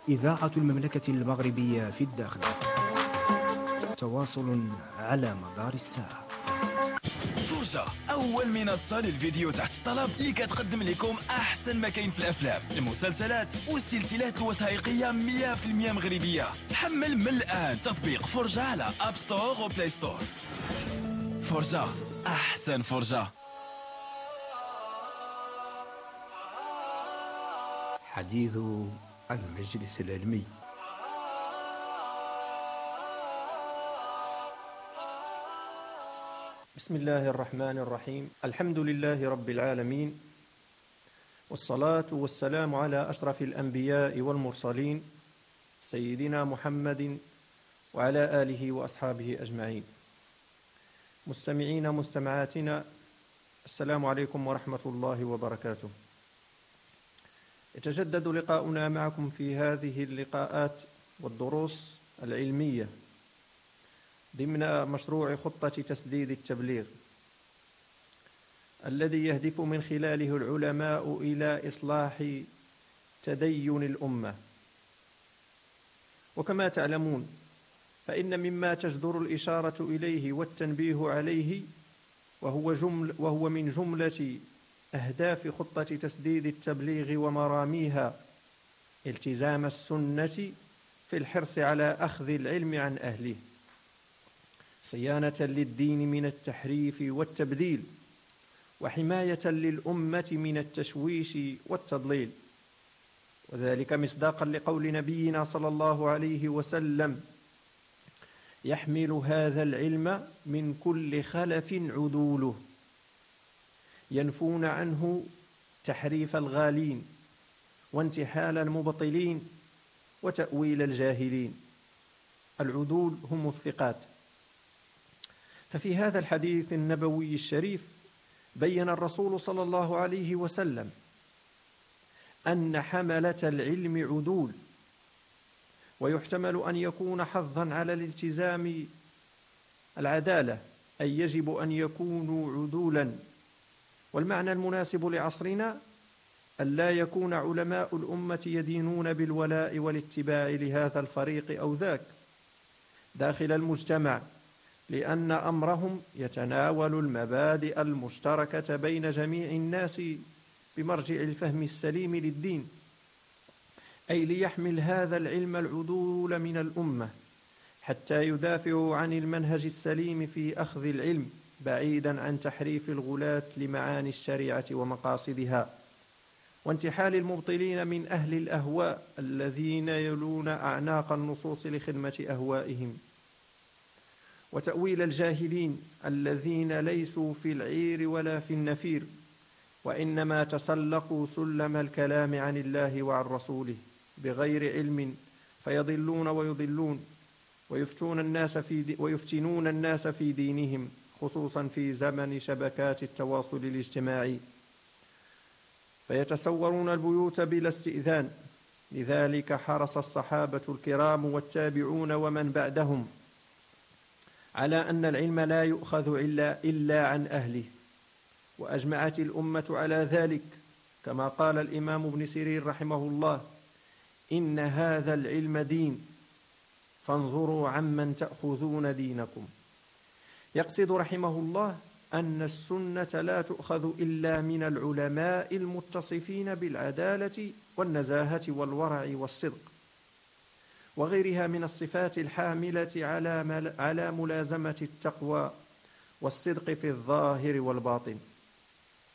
إذاعة المملكة المغربية في الداخل. تواصل على مدار الساعة. فرجة، أول منصة للفيديو تحت الطلب اللي كتقدم لكم أحسن ما كاين في الأفلام، المسلسلات والسلسلات الوثائقية 100% مغربية. حمل من الآن تطبيق فرجة على أب ستور وبلاي ستور. فرجة، أحسن فرجة. حديث المجلس العلمي. بسم الله الرحمن الرحيم. الحمد لله رب العالمين، والصلاة والسلام على أشرف الأنبياء والمرسلين سيدنا محمد وعلى آله وأصحابه أجمعين. مستمعين مستمعاتنا، السلام عليكم ورحمة الله وبركاته. يتجدد لقاؤنا معكم في هذه اللقاءات والدروس العلمية ضمن مشروع خطة تسديد التبليغ، الذي يهدف من خلاله العلماء إلى إصلاح تدين الأمة. وكما تعلمون، فإن مما تجدر الإشارة إليه والتنبيه عليه وهو من جملة أهداف خطة تسديد التبليغ ومراميها التزام السنة في الحرص على أخذ العلم عن أهله، صيانة للدين من التحريف والتبديل، وحماية للأمة من التشويش والتضليل، وذلك مصداقا لقول نبينا صلى الله عليه وسلم: يحمل هذا العلم من كل خلف عدوله، ينفون عنه تحريف الغالين وانتحال المبطلين وتأويل الجاهلين. العدول هم الثقات. ففي هذا الحديث النبوي الشريف بين الرسول صلى الله عليه وسلم أن حملة العلم عدول، ويحتمل أن يكون حظا على الالتزام العدالة، أي يجب أن يكونوا عدولا. والمعنى المناسب لعصرنا أن لا يكون علماء الأمة يدينون بالولاء والاتباع لهذا الفريق أو ذاك داخل المجتمع، لأن أمرهم يتناول المبادئ المشتركة بين جميع الناس بمرجع الفهم السليم للدين، أي ليحمل هذا العلم العدول من الأمة حتى يدافعوا عن المنهج السليم في أخذ العلم، بعيدا عن تحريف الغلاة لمعاني الشريعة ومقاصدها، وانتحال المبطلين من أهل الأهواء الذين يلون أعناق النصوص لخدمة أهوائهم، وتأويل الجاهلين الذين ليسوا في العير ولا في النفير، وإنما تسلقوا سلم الكلام عن الله وعن رسوله بغير علم فيضلون ويضلون ويفتنون الناس في دينهم، خصوصا في زمن شبكات التواصل الاجتماعي، فيتسورون البيوت بلا استئذان. لذلك حرص الصحابة الكرام والتابعون ومن بعدهم على أن العلم لا يؤخذ إلا عن أهله، وأجمعت الأمة على ذلك، كما قال الإمام ابن سيرين رحمه الله: إن هذا العلم دين، فانظروا عمن تأخذون دينكم. يقصد رحمه الله أن السنة لا تؤخذ إلا من العلماء المتصفين بالعدالة والنزاهة والورع والصدق، وغيرها من الصفات الحاملة على ملازمة التقوى والصدق في الظاهر والباطن.